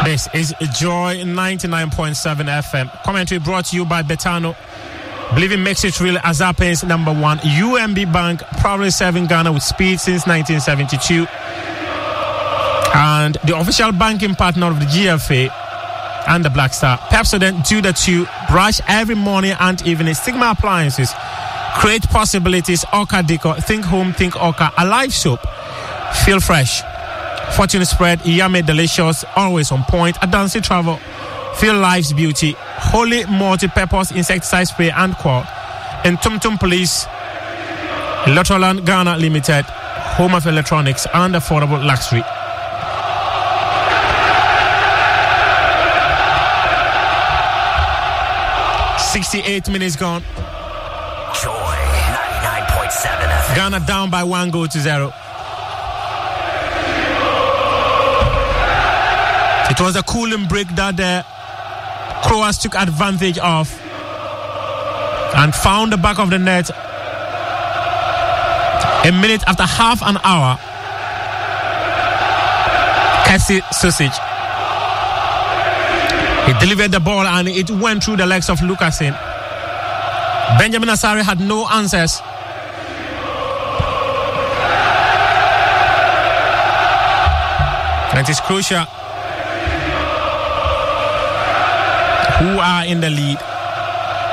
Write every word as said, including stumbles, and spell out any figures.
This is Joy ninety-nine point seven F M. Commentary brought to you by Betano. Believing makes it real as happens. Number one, U M B Bank, proudly serving Ghana with speed since nineteen seventy-two. And the official banking partner of the G F A and the Black Star. Pepsodent, do the two. Brush every morning and evening. Sigma Appliances. Create possibilities. Orca Decor. Think home, think Orca. Alive soap. Feel fresh. Fortune spread. Yummy, delicious. Always on point. Adansi Travel. Feel life's beauty. Holy multi-purpose insecticide spray and qual. And Tum Tum Police. Electroland Ghana Limited. Home of electronics and affordable luxury. sixty-eight minutes gone. Joy ninety-nine point seven F M. Ghana down by one goal to zero. It was a cooling break that the Croats took advantage of and found the back of the net a minute after half an hour. Kessie Susic. He delivered the ball and it went through the legs of Lucasin. Benjamin Asare had no answers. And it is Croatia who are in the lead.